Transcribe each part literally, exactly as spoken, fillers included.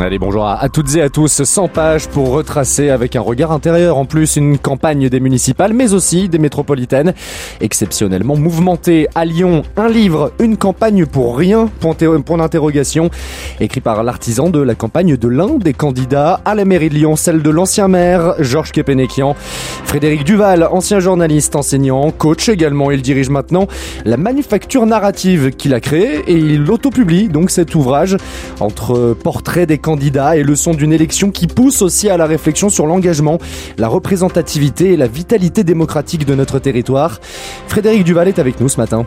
Allez, bonjour à, à toutes et à tous. cent pages pour retracer avec un regard intérieur en plus une campagne des municipales, mais aussi des métropolitaines. Exceptionnellement mouvementée à Lyon, un livre, une campagne pour rien, point, point d'interrogation. Écrit par l'artisan de la campagne de l'un des candidats à la mairie de Lyon, celle de l'ancien maire, Georges Kepenekian. Frédéric Duval, ancien journaliste, enseignant, coach également. Il dirige maintenant la manufacture narrative qu'il a créée et il l'autopublie donc cet ouvrage entre portraits des candidats et leçons d'une élection qui pousse aussi à la réflexion sur l'engagement, la représentativité et la vitalité démocratique de notre territoire. Frédéric Duval est avec nous ce matin.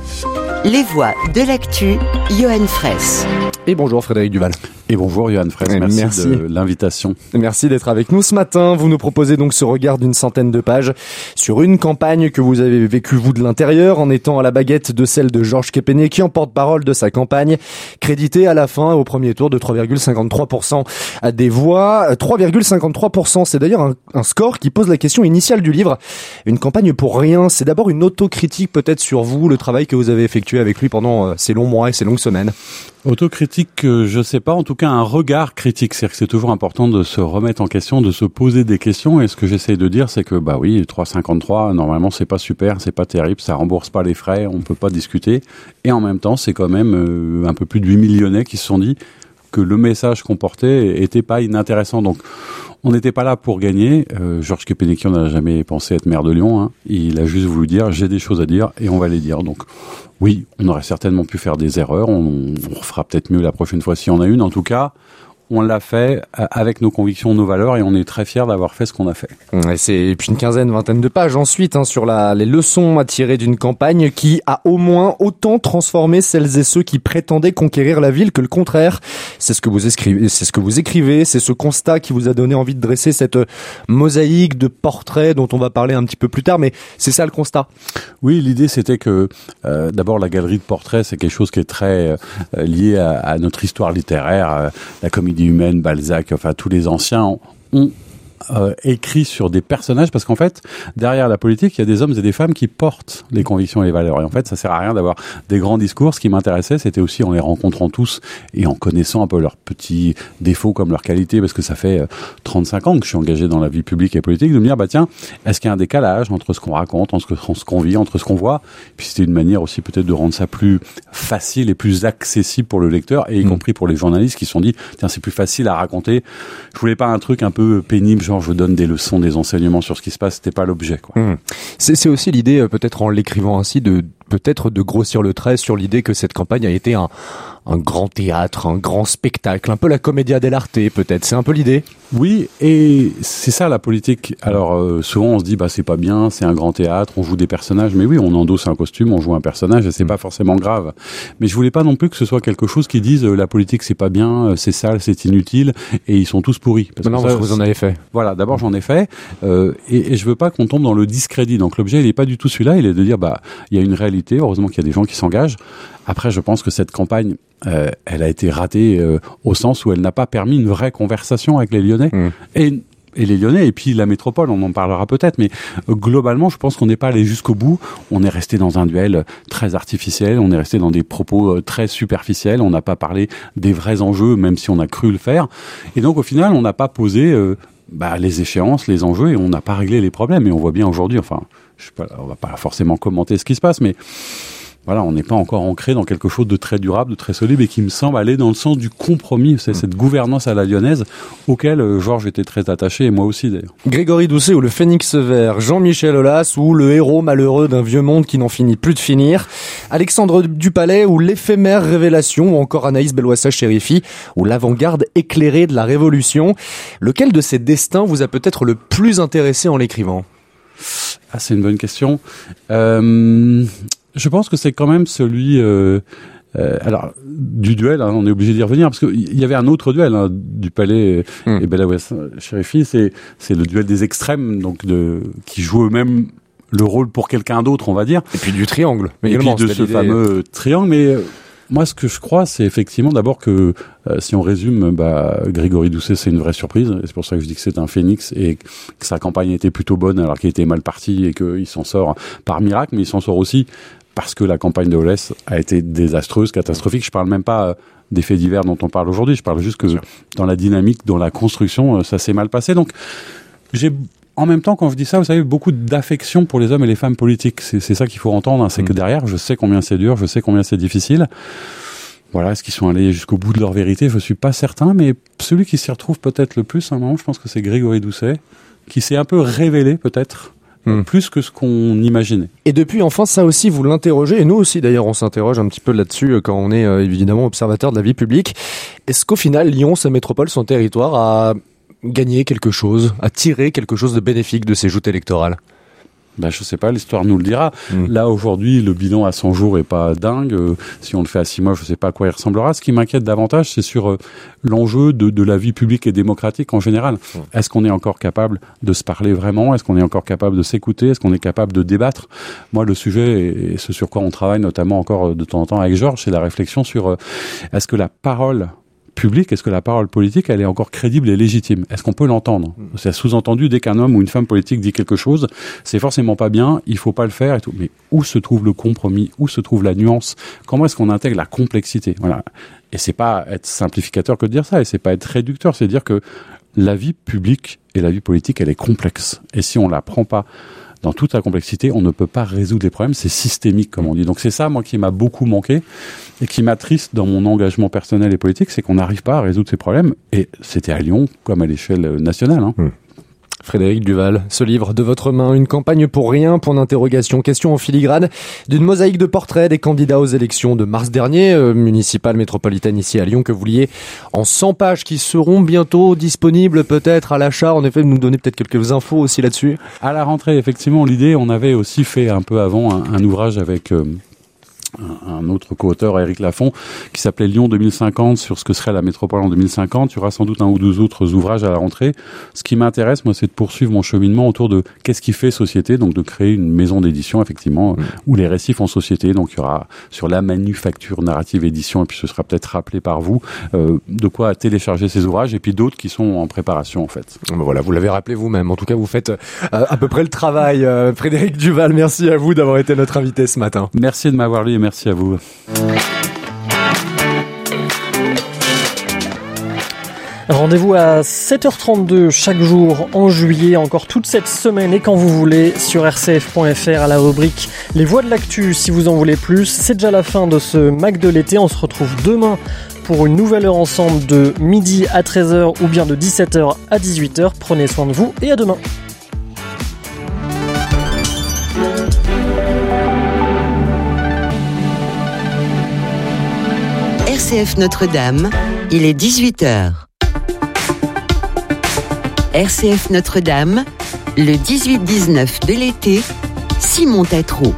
Les voix de l'actu, Johan Fraisse. Et bonjour Frédéric Duval. Et bonjour Johan Fraisse, merci, merci de l'invitation. Merci d'être avec nous ce matin. Vous nous proposez donc ce regard d'une centaine de pages sur une campagne que vous avez vécue vous de l'intérieur en étant à la baguette de celle de Georges Kepenekian, porte-parole de sa campagne, crédité à la fin au premier tour de trois virgule cinquante-trois pour cent des voix. trois virgule cinquante-trois pour cent, c'est d'ailleurs un, un score qui pose la question initiale du livre. Une campagne pour rien, c'est d'abord une autocritique peut-être sur vous, le travail que vous avez effectué avec lui pendant ces longs mois et ces longues semaines. Autocritique, je sais pas, en tout cas un regard critique, c'est-à-dire que c'est toujours important de se remettre en question, de se poser des questions, et ce que j'essaie de dire c'est que bah oui, trois virgule cinquante-trois, normalement c'est pas super, c'est pas terrible, ça rembourse pas les frais, on peut pas discuter, et en même temps c'est quand même euh, un peu plus de huit mille Lyonnais qui se sont dit que le message qu'on portait était pas inintéressant, donc on n'était pas là pour gagner. Euh, Georges Kepenekian n'a jamais pensé être maire de Lyon. Hein. Il a juste voulu dire j'ai des choses à dire et on va les dire. Donc oui, on aurait certainement pu faire des erreurs. On, on fera peut-être mieux la prochaine fois si on a une. En tout cas, on l'a fait avec nos convictions, nos valeurs, et on est très fiers d'avoir fait ce qu'on a fait. Et c'est puis une quinzaine, vingtaine de pages ensuite hein, sur la, les leçons à tirer d'une campagne qui a au moins autant transformé celles et ceux qui prétendaient conquérir la ville que le contraire. C'est ce que vous écrivez, c'est ce que vous écrivez, c'est ce constat qui vous a donné envie de dresser cette mosaïque de portraits dont on va parler un petit peu plus tard, mais c'est ça le constat. Oui, l'idée c'était que euh, d'abord la galerie de portraits, c'est quelque chose qui est très euh, lié à, à notre histoire littéraire, euh, la comédie humaine, Balzac, enfin tous les anciens ont, ont euh, écrit sur des personnages, parce qu'en fait derrière la politique il y a des hommes et des femmes qui portent les convictions et les valeurs, et en fait ça sert à rien d'avoir des grands discours. Ce qui m'intéressait c'était aussi en les rencontrant tous et en connaissant un peu leurs petits défauts comme leurs qualités, parce que ça fait trente-cinq ans que je suis engagé dans la vie publique et politique, de me dire bah tiens, est-ce qu'il y a un décalage entre ce qu'on raconte, entre ce qu'on vit, entre ce qu'on voit, puis c'était une manière aussi peut-être de rendre ça plus facile et plus accessible pour le lecteur, et y mmh. compris pour les journalistes qui se sont dit tiens c'est plus facile à raconter. Je voulais pas un truc un peu pénible genre je donne des leçons, des enseignements sur ce qui se passe, c'était pas l'objet, quoi. Mmh. C'est, c'est aussi l'idée, peut-être en l'écrivant ainsi, de peut-être de grossir le trait sur l'idée que cette campagne a été un, un grand théâtre, un grand spectacle, un peu la commedia dell'arte, peut-être. C'est un peu l'idée. Oui, et c'est ça la politique. Alors euh, souvent on se dit bah c'est pas bien, c'est un grand théâtre, on joue des personnages, mais oui, on endosse un costume, on joue un personnage, et c'est pas forcément grave. Mais je voulais pas non plus que ce soit quelque chose qui dise euh, la politique c'est pas bien, c'est sale, c'est inutile, et ils sont tous pourris. Parce non, que ça, vous en avez fait. Voilà, d'abord j'en ai fait, euh, et, et je veux pas qu'on tombe dans le discrédit. Donc l'objet il est pas du tout celui-là, il est de dire bah il y a une réalité. Heureusement qu'il y a des gens qui s'engagent. Après, je pense que cette campagne, euh, elle a été ratée euh, au sens où elle n'a pas permis une vraie conversation avec les Lyonnais. Mmh. Et, et les Lyonnais, et puis la métropole, on en parlera peut-être, mais euh, globalement, je pense qu'on n'est pas allé jusqu'au bout. On est resté dans un duel très artificiel, on est resté dans des propos euh, très superficiels, on n'a pas parlé des vrais enjeux, même si on a cru le faire. Et donc, au final, on n'a pas posé euh, bah, les échéances, les enjeux, et on n'a pas réglé les problèmes. Et on voit bien aujourd'hui, enfin... Je sais pas, on va pas forcément commenter ce qui se passe, mais voilà, on n'est pas encore ancré dans quelque chose de très durable, de très solide, et qui me semble aller dans le sens du compromis. C'est cette gouvernance à la lyonnaise auquel euh, Georges était très attaché, et moi aussi d'ailleurs. Grégory Doucet ou le Phénix vert, Jean-Michel Aulas ou le héros malheureux d'un vieux monde qui n'en finit plus de finir, Alexandre Dupalais ou l'éphémère révélation, ou encore Anaïs Belloissat-Chérifi ou l'avant-garde éclairée de la Révolution. Lequel de ces destins vous a peut-être le plus intéressé en l'écrivant ? Ah, c'est une bonne question. Euh, je pense que c'est quand même celui... Euh, euh, alors, du duel, hein, on est obligé d'y revenir, parce qu'il y avait un autre duel, hein, Dupalais mmh. et Belloissat-Chérifi, c'est, c'est le duel des extrêmes, donc de, qui jouent eux-mêmes le rôle pour quelqu'un d'autre, on va dire. Et puis du triangle. Mais et également, puis de ce l'idée... fameux triangle, mais... Euh, moi, ce que je crois, c'est effectivement d'abord que, euh, si on résume, bah, Grégory Doucet, c'est une vraie surprise. Et c'est pour ça que je dis que c'est un phénix et que sa campagne était plutôt bonne alors qu'il était mal parti et qu'il s'en sort par miracle. Mais il s'en sort aussi parce que la campagne de Aulas a été désastreuse, catastrophique. Je parle même pas des faits divers dont on parle aujourd'hui. Je parle juste que dans la dynamique, dans la construction, ça s'est mal passé. Donc, j'ai en même temps, quand je dis ça, vous savez, beaucoup d'affection pour les hommes et les femmes politiques. C'est, c'est ça qu'il faut entendre. Hein. C'est mmh. que derrière, je sais combien c'est dur, je sais combien c'est difficile. Voilà, est-ce qu'ils sont allés jusqu'au bout de leur vérité ? Je suis pas certain, mais celui qui s'y retrouve peut-être le plus, à un moment, je pense que c'est Grégory Doucet, qui s'est un peu révélé, peut-être, mmh. plus que ce qu'on imaginait. Et depuis, enfin, ça aussi, vous l'interrogez, et nous aussi, d'ailleurs, on s'interroge un petit peu là-dessus quand on est, euh, évidemment, observateur de la vie publique. Est-ce qu'au final, Lyon, sa métropole, son territoire, a gagner quelque chose, à tirer quelque chose de bénéfique de ces joutes électorales? Ben, je sais pas, l'histoire nous le dira. Mmh. Là, aujourd'hui, le bilan à cent jours est pas dingue. Euh, si on le fait à six mois, je sais pas à quoi il ressemblera. Ce qui m'inquiète davantage, c'est sur euh, l'enjeu de, de la vie publique et démocratique en général. Mmh. Est-ce qu'on est encore capable de se parler vraiment ? Est-ce qu'on est encore capable de s'écouter ? Est-ce qu'on est capable de débattre ? Moi, le sujet, et ce sur quoi on travaille notamment encore de temps en temps avec Georges, c'est la réflexion sur euh, est-ce que la parole public, est-ce que la parole politique, elle est encore crédible et légitime ? Est-ce qu'on peut l'entendre ? C'est sous-entendu, dès qu'un homme ou une femme politique dit quelque chose, c'est forcément pas bien, il faut pas le faire et tout. Mais où se trouve le compromis ? Où se trouve la nuance ? Comment est-ce qu'on intègre la complexité ? Voilà. Et c'est pas être simplificateur que de dire ça, et c'est pas être réducteur, c'est dire que la vie publique et la vie politique, elle est complexe. Et si on la prend pas dans toute la complexité, on ne peut pas résoudre les problèmes, c'est systémique, comme on dit. Donc c'est ça, moi, qui m'a beaucoup manqué et qui m'attriste dans mon engagement personnel et politique, c'est qu'on n'arrive pas à résoudre ces problèmes. Et c'était à Lyon, comme à l'échelle nationale. Hein. Mmh. Frédéric Duval, ce livre de votre main, une campagne pour rien, point d'interrogation, question en filigrane d'une mosaïque de portraits des candidats aux élections de mars dernier, euh, municipale métropolitaine ici à Lyon, que vous liez en cent pages qui seront bientôt disponibles peut-être à l'achat. En effet, vous nous donnez peut-être quelques infos aussi là-dessus. À la rentrée, effectivement, l'idée, on avait aussi fait un peu avant un, un ouvrage avec... Euh un autre co-auteur, Éric Lafont, qui s'appelait Lyon deux mille cinquante, sur ce que serait la métropole en deux mille cinquante. Il y aura sans doute un ou deux autres ouvrages à la rentrée. Ce qui m'intéresse, moi, c'est de poursuivre mon cheminement autour de qu'est-ce qui fait société, donc de créer une maison d'édition, effectivement, mmh. où les récits font société. Donc, il y aura sur la manufacture narrative édition, et puis ce sera peut-être rappelé par vous, euh, de quoi télécharger ces ouvrages, et puis d'autres qui sont en préparation, en fait. Voilà, vous l'avez rappelé vous-même. En tout cas, vous faites euh, à peu près le travail. Euh, Frédéric Duval, merci à vous d'avoir été notre invité ce matin. Merci de m'avoir lu. Merci à vous. Rendez-vous à sept heures trente-deux chaque jour en juillet, encore toute cette semaine et quand vous voulez sur r c f point f r à la rubrique Les Voix de l'actu si vous en voulez plus. C'est déjà la fin de ce Mac de l'été, on se retrouve demain pour une nouvelle heure ensemble de midi à treize heures ou bien de dix-sept heures à dix-huit heures. Prenez soin de vous et à demain. R C F Notre-Dame, il est dix-huit heures. R C F Notre-Dame, le dix-huit dix-neuf de l'été, Simon Tétrault.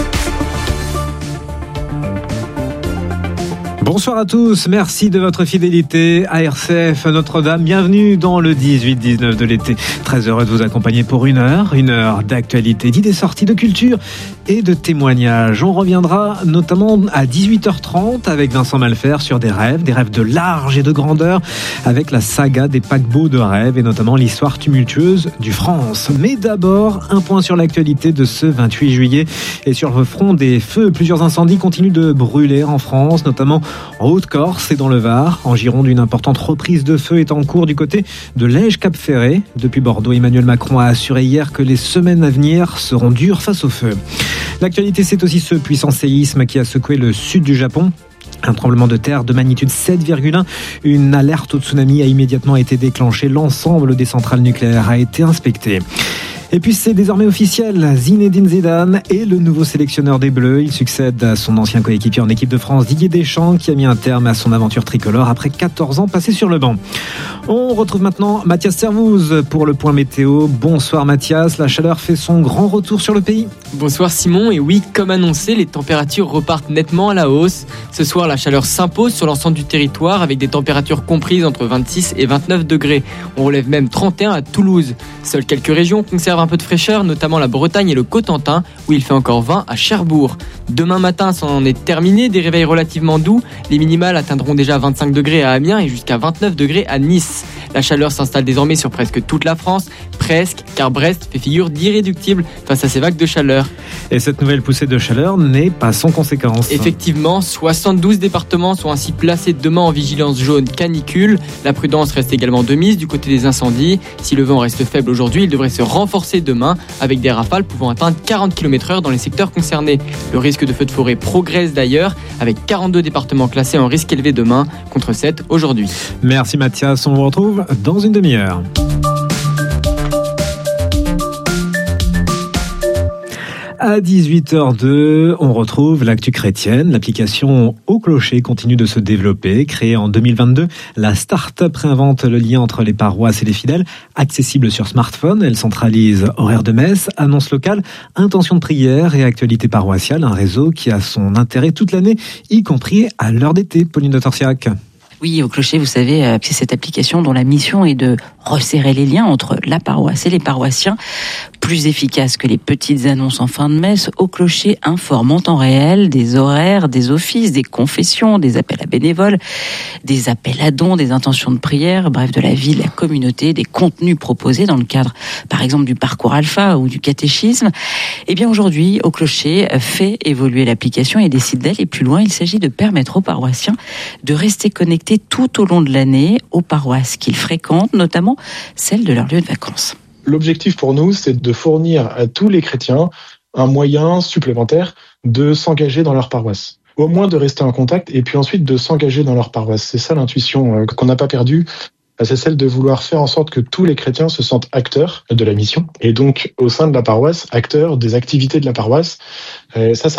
Bonsoir à tous, merci de votre fidélité à R C F Notre-Dame. Bienvenue dans le dix-huit dix-neuf de l'été. Très heureux de vous accompagner pour une heure, une heure d'actualité, d'idées sorties, de culture et de témoignages. On reviendra notamment à dix-huit heures trente avec Vincent Malfer sur des rêves, des rêves de large et de grandeur, avec la saga des paquebots de rêves et notamment l'histoire tumultueuse du France. Mais d'abord, un point sur l'actualité de ce vingt-huit juillet et sur le front des feux. Plusieurs incendies continuent de brûler en France, notamment en Haute-Corse et dans le Var. En Gironde, une importante reprise de feu est en cours du côté de Lège-Cap-Ferré. Depuis Bordeaux, Emmanuel Macron a assuré hier que les semaines à venir seront dures face au feu. L'actualité, c'est aussi ce puissant séisme qui a secoué le sud du Japon. Un tremblement de terre de magnitude sept virgule un. Une alerte au tsunami a immédiatement été déclenchée. L'ensemble des centrales nucléaires a été inspecté. Et puis c'est désormais officiel, Zinedine Zidane est le nouveau sélectionneur des Bleus. Il succède à son ancien coéquipier en équipe de France, Didier Deschamps, qui a mis un terme à son aventure tricolore après quatorze ans passés sur le banc. On retrouve maintenant Mathias Servouz pour le point météo. Bonsoir Mathias, la chaleur fait son grand retour sur le pays. Bonsoir Simon, et oui, comme annoncé, les températures repartent nettement à la hausse. Ce soir, la chaleur s'impose sur l'ensemble du territoire avec des températures comprises entre vingt-six et vingt-neuf degrés. On relève même trente et un à Toulouse. Seules quelques régions conservent un peu de fraîcheur, notamment la Bretagne et le Cotentin, où il fait encore vingt à Cherbourg. Demain matin, c'en est terminé, des réveils relativement doux. Les minimales atteindront déjà vingt-cinq degrés à Amiens et jusqu'à vingt-neuf degrés à Nice. La chaleur s'installe désormais sur presque toute la France. presque, car Brest fait figure d'irréductible face à ces vagues de chaleur. Et cette nouvelle poussée de chaleur n'est pas sans conséquences. Effectivement, soixante-douze départements sont ainsi placés demain en vigilance jaune canicule. La prudence reste également de mise du côté des incendies. Si le vent reste faible aujourd'hui, il devrait se renforcer demain avec des rafales pouvant atteindre quarante kilomètres heure dans les secteurs concernés. Le risque de feux de forêt progresse d'ailleurs avec quarante-deux départements classés en risque élevé demain contre sept aujourd'hui. Merci Mathias, on vous retrouve dans une demi-heure. À dix-huit heures deux, on retrouve l'actu chrétienne. L'application Au Clocher continue de se développer. Créée en deux mille vingt-deux, la start-up réinvente le lien entre les paroisses et les fidèles. Accessible sur smartphone, elle centralise horaires de messe, annonces locales, intentions de prière et actualités paroissiales. Un réseau qui a son intérêt toute l'année, y compris à l'heure d'été. Pauline de Torsiac. Oui, Au Clocher, vous savez, c'est cette application dont la mission est de resserrer les liens entre la paroisse et les paroissiens. Plus efficace que les petites annonces en fin de messe, Au Clocher informe en temps réel des horaires, des offices, des confessions, des appels à bénévoles, des appels à dons, des intentions de prière, bref, de la vie, de la communauté, des contenus proposés dans le cadre, par exemple, du parcours alpha ou du catéchisme. Eh bien, aujourd'hui, Au Clocher fait évoluer l'application et décide d'aller plus loin. Il s'agit de permettre aux paroissiens de rester connectés tout au long de l'année aux paroisses qu'ils fréquentent, notamment celles de leur lieu de vacances. L'objectif pour nous, c'est de fournir à tous les chrétiens un moyen supplémentaire de s'engager dans leur paroisse. Au moins de rester en contact et puis ensuite de s'engager dans leur paroisse. C'est ça l'intuition qu'on n'a pas perdue. C'est celle de vouloir faire en sorte que tous les chrétiens se sentent acteurs de la mission. Et donc, au sein de la paroisse, acteurs des activités de la paroisse. Ça, ça